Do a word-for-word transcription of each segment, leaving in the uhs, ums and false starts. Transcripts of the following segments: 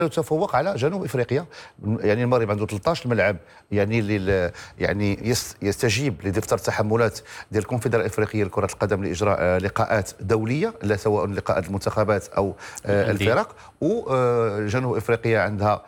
تفوق على جنوب افريقيا. يعني المغرب عنده ثلاثة عشر ملعب يعني اللي يعني يستجيب لدفتر التحملات ديال الكونفدراليه الافريقيه لكره القدم لاجراء لقاءات دوليه، لا سواء لقاءات المنتخبات او الفرق. وجنوب افريقيا عندها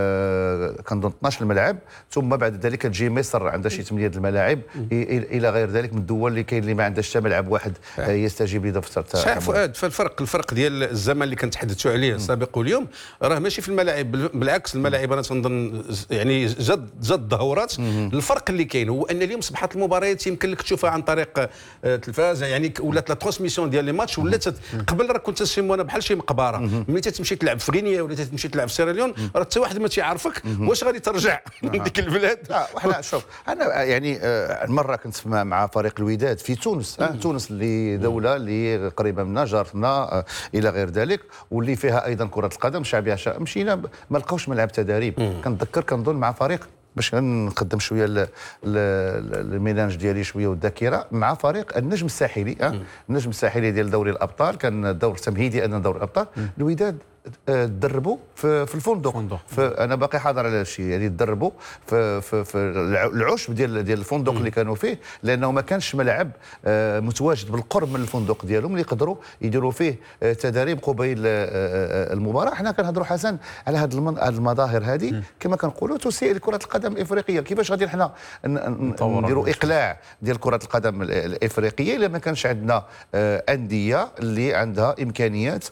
كنظن اثناش ملعب، ثم بعد ذلك تجي مصر عندها شي ثمانيه الملاعب الى غير ذلك من الدول اللي كاين اللي ما عندهاش حتى ملعب واحد يستجيب لدفتر التحملات. صحيح فؤاد، فالفرق الفرق ديال الزمن اللي كنتحدثوا عليه السابق واليوم راه ماشي في الملاعب، بالعكس الملاعب انا تنظن يعني جد جد ظهورات. الفرق اللي كاين هو ان اليوم اصبحت المباريات يمكن لك تشوفها عن طريق التلفاز، يعني ولات لا ترانسميسيون ديال لي ماتش ولات. قبل راه كنت تسمونا بحال شي مقبره، ملي تمشي تلعب في غينيا ولا تمشي تلعب في سيراليون راه حتى واحد ما تيعرفك واش غادي ترجع من ديك البلاد. لا وحنا شوف انا يعني المره كنت مع فريق الوداد في تونس. أه تونس اللي دوله اللي قريبه منا جارتنا الى غير ذلك، واللي فيها ايضا كره القدم شعبيه. مشينا ما لقاوش ملعب تدريب. كنتذكر كنظن مع فريق باش نقدم شويه الميلانج ديالي شويه والذاكره مع فريق النجم الساحلي. أه؟ النجم الساحلي ديال دوري الابطال كان الدور التمهيدي ان دوري الابطال. الوداد تدربوا في, في الفندق. انا باقي حاضر على الشيء، يعني تدربوا في, في, في العشب ديال ديال الفندق اللي كانوا فيه، لانه ما كانش ملعب متواجد بالقرب من الفندق ديالهم اللي يقدروا يديروا فيه تدريب قبيل المباراه. حنا كنهضروا حسن على هذه المظاهر هذه كما كنقولوا تسيء لكره القدم الافريقيه. كيفاش غادي حنا نديروا اقلاع ديال كره القدم الافريقيه الا ما كانش عندنا انديه اللي عندها امكانيات؟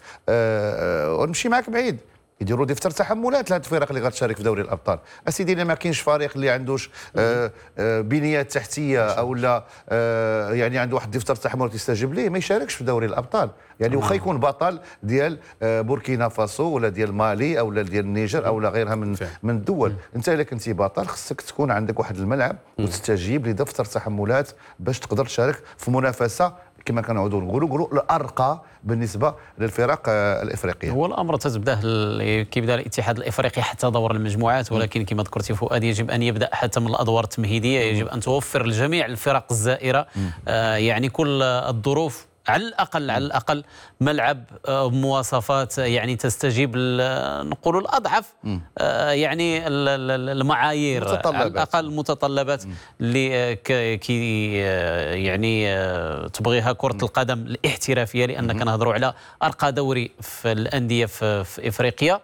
ونمشي معك بعيد، يديروا دفتر تحملات لهذه الفرق اللي غتشارك في دوري الابطال. اسيدي الا ما كاينش فريق اللي عندوش آآ آآ بنيات تحتيه او لا يعني عنده واحد دفتر تحملات يستجيب ليه، ما يشاركش في دوري الابطال. يعني واخا يكون بطل ديال بوركينا فاسو ولا ديال مالي او لا ديال النيجر او لا غيرها من فهم. من الدول. انت الا كنتي بطل خصك تكون عندك واحد الملعب وتستجيب لدفتر تحملات باش تقدر تشارك في منافسه كما كنعودوا نقولوا نقولوا الارقى بالنسبه للفرق الافريقيه. هو الامر تتبدا كيبدا الاتحاد الافريقي حتى دور المجموعات، ولكن كما ذكرتي فؤاد يجب ان يبدا حتى من الادوار التمهيديه. يجب ان توفر لجميع الفرق الزائره آه يعني كل الظروف، على الاقل على الاقل ملعب بمواصفات يعني تستجيب نقولوا الاضعف يعني المعايير، على الاقل المتطلبات اللي كي يعني تبغيها كره القدم الاحترافيه، لان كنهضروا على ارقى دوري في الانديه في, في افريقيا.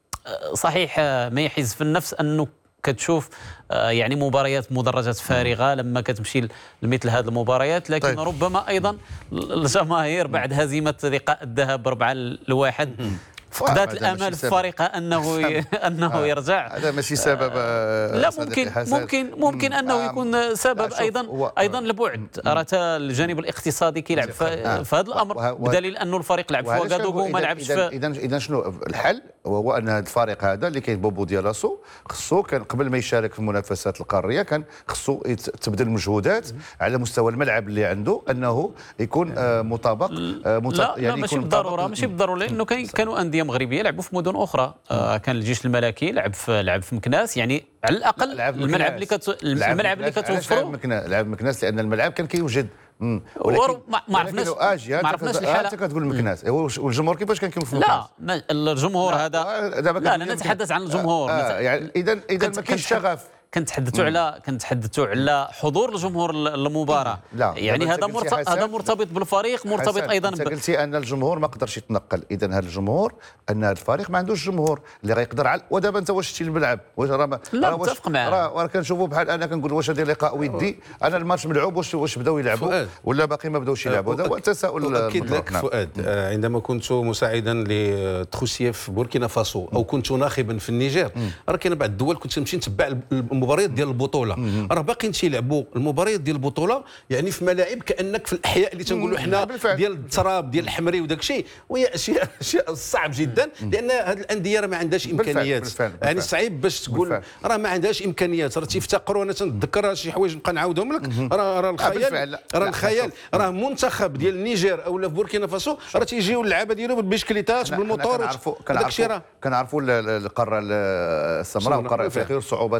صحيح ما يحز في النفس انه كتشوف يعني مباريات مدرجات فارغه لما كتمشي لمثل هذه المباريات، لكن طيب. ربما ايضا الجماهير بعد هزيمه لقاء الذهب بأربعة لواحد فقدات الامل في فريقها انه انه آه. يرجع. هذا ماشي سبب آه لا ممكن ممكن ممكن انه آه يكون سبب ايضا ايضا البعد. راه الجانب الاقتصادي كيلعب في, في هذا الامر، بدليل انه الفريق لعب في وغادوغو وما لعبش. اذا اذا شنو الحل؟ وهو ان هذا الفريق هذا اللي كاين بوبو ديالاسو خصو كان قبل ما يشارك في المنافسات القاريه كان خصو تبذل مجهودات على مستوى الملعب اللي عنده انه يكون آه مطابق آه مت... لا, يعني لا ماشي بالضروره ماشي بالضروره لانه كانوا انديه مغربيه لعبوا في مدن اخرى. آه كان الجيش الملكي لعب في لعب في مكناس، يعني على الاقل الملعب اللي كت... الملعب اللي كتوفروا لعب مكناس لان الملعب كان كيوجد. ولكن ما عرفناش ما عرفناش الحاله. انت كتقول مكناس والجمهور كيفاش كان كيوقف في مكناس؟ لا الجمهور هذا لا لا نتحدث عن الجمهور. آه يعني اذا اذا ما كاينش شغف. كنتحدثوا على كنتحدثوا على حضور الجمهور المباراه. لا يعني هذا مرتبط هذا مرتبط بالفريق، مرتبط ايضا انت قلتي ان الجمهور ما قدرش يتنقل. اذا هذا الجمهور ان هذا الفريق ما عندوش جمهور اللي غيقدر على. ودابا انت واش شتي الملعب واش راه لا متفق معاه. راه كنشوفوا بحال انا كنقول واش هذا لقاء ودي انا الماتش ملعوب واش واش بداو يلعبوا ولا باقي ما بداوش يلعبوا؟ هذا هو التساؤل. اكيد لك فؤاد. آه عندما كنت مساعدا لتروسييف في بوركينا فاسو او كنت ناخبا في النيجر، راه كاين بعض الدول كنت نمشي نتبع المباريات ديال البطوله، راه باقيين تيلعبوا المباريات ديال البطوله يعني في ملاعب كانك في الاحياء اللي تنقولوا حنا ديال التراب ديال الحمري وداك الشيء، وهي اشياء اشياء صعب جدا لان هذه الانديه راه ما عندهاش امكانيات. بالفعل بالفعل يعني صعيب باش تقول راه ما عندهاش امكانيات. راه تيفتقروا، انا تنتذكر شي حوايج نبقى نعاودهم لك. راه راه الخيال راه الخيال راه منتخب ديال النيجر او في بوركينا فاسو راه تيجيو اللعابه ديالو بالبشكليتات بالموتور. كنعرفوا كنعرفوا القاره السمراء والقاره الافريقيه وصعوبات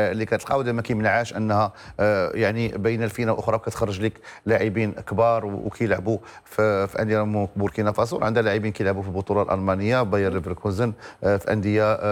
اللي كتلقى وهذا ما كيمنعهاش انها يعني بين الفينه واخرى كتخرج لك لاعبين كبار وكيلعبوا في في انديه بوركينا فاسو. عندها لاعبين كيلعبوا في البطوله الالمانيه باير ليفركوزن، في انديه